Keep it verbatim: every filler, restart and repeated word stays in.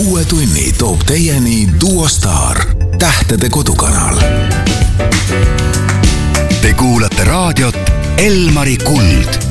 uue tunni toob teieni Duo Star, tähtede kodukanal. Te kuulate raadiot Elmari Kuld.